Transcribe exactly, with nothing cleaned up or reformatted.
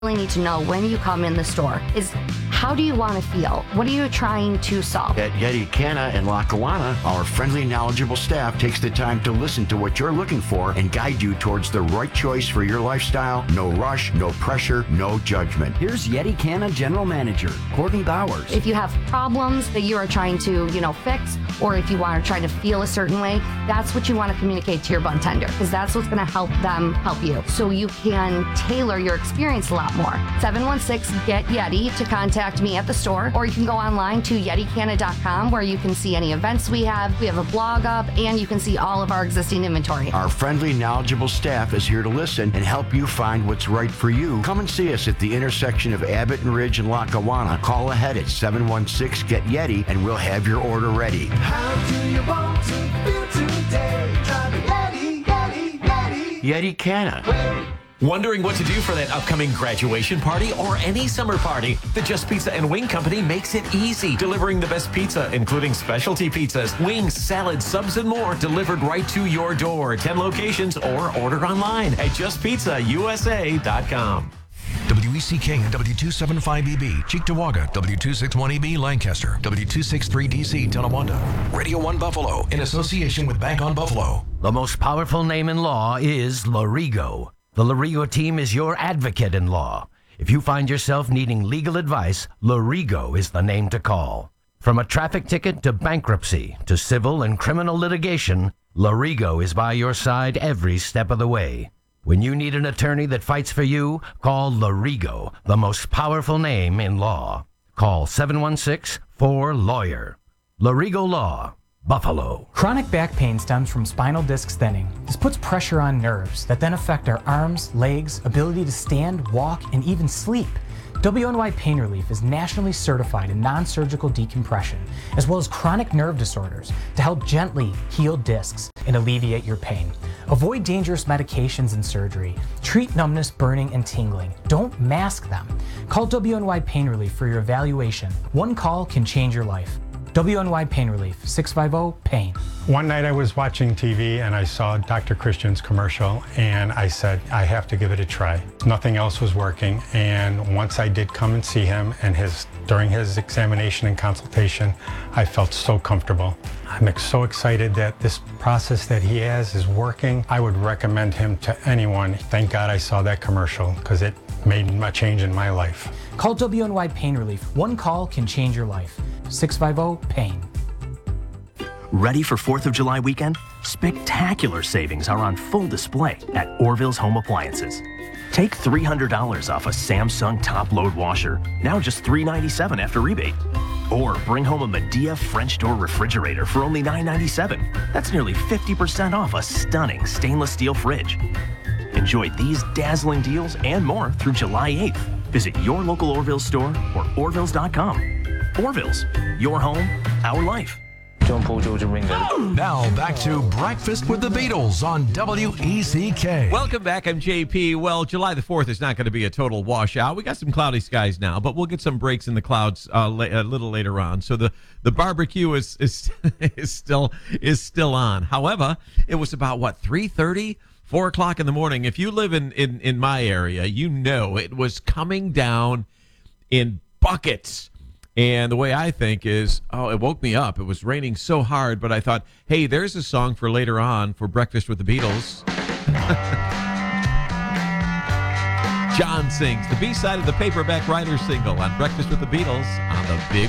really need to know when you come in the store is how do you want to feel? What are you trying to solve? At Yeti Canna and Lackawanna, our friendly, knowledgeable staff takes the time to listen to what you're looking for and guide you towards the right choice for your lifestyle. No rush, no pressure, no judgment. Here's Yeti Canna General Manager, Courtney Bowers. If you have problems that you are trying to, you know, fix, or if you are trying to feel a certain way, that's what you want to communicate to your bud tender, because that's what's going to help them help you. So you can tailor your experience a lot more. seven one six, get Yeti to contact me at the store, or you can go online to yeti canna dot com where you can see any events we have. We have a blog up, and you can see all of our existing inventory. Our friendly, knowledgeable staff is here to listen and help you find what's right for you. Come and see us at the intersection of Abbott and Ridge and Lackawanna. Call ahead at seven one six, get Yeti, and we'll have your order ready. How do you want to feel today? Try the Yeti, Yeti, Yeti. Yeti Canna. Wondering what to do for that upcoming graduation party or any summer party? The Just Pizza and Wing Company makes it easy, delivering the best pizza, including specialty pizzas, wings, salads, subs, and more, delivered right to your door. ten locations or order online at just pizza u s a dot com. W E C K and W two seventy-five E B, Cheektowaga, W two sixty-one E B, Lancaster, W two sixty-three D C, Tonawanda, Radio one Buffalo, in association with Bank on Buffalo. The most powerful name in law is Lorigo. The Lorigo team is your advocate in law. If you find yourself needing legal advice, Lorigo is the name to call. From a traffic ticket to bankruptcy to civil and criminal litigation, Lorigo is by your side every step of the way. When you need an attorney that fights for you, call Lorigo, the most powerful name in law. Call seven one six, four, lawyer. Lorigo Law, Buffalo. Chronic back pain stems from spinal disc thinning. This puts pressure on nerves that then affect our arms, legs, ability to stand, walk, and even sleep. W N Y Pain Relief is nationally certified in non-surgical decompression, as well as chronic nerve disorders, to help gently heal discs and alleviate your pain. Avoid dangerous medications and surgery. Treat numbness, burning, and tingling. Don't mask them. Call W N Y Pain Relief for your evaluation. One call can change your life. W N Y Pain Relief, six five zero, PAIN. One night I was watching T V and I saw Doctor Christian's commercial, and I said, I have to give it a try. Nothing else was working, and once I did come and see him, and his during his examination and consultation, I felt so comfortable. I'm ex- so excited that this process that he has is working. I would recommend him to anyone. Thank God I saw that commercial, because it made a change in my life. Call W N Y Pain Relief. One call can change your life. six five zero, PAIN. Ready for fourth of July weekend? Spectacular savings are on full display at Orville's Home Appliances. Take three hundred dollars off a Samsung top-load washer, now just three hundred ninety-seven dollars after rebate. Or bring home a Medea French door refrigerator for only nine hundred ninety-seven dollars. That's nearly fifty percent off a stunning stainless steel fridge. Enjoy these dazzling deals and more through July eighth. Visit your local Orville store or orvilles dot com. Orville's, your home, our life. John Paul, George and Ringo. Now back to Breakfast with the Beatles on W E C K. Welcome back. I'm J P. Well, July the fourth is not going to be a total washout. We got some cloudy skies now, but we'll get some breaks in the clouds uh, la- a little later on. So the, the barbecue is is is still is still on. However, it was about what three thirty, four o'clock in the morning. If you live in, in in my area, you know it was coming down in buckets. And the way I think is, oh, it woke me up. It was raining so hard, but I thought, hey, there's a song for later on for Breakfast with the Beatles. John sings the B-side of the Paperback Writer single on Breakfast with the Beatles on the Big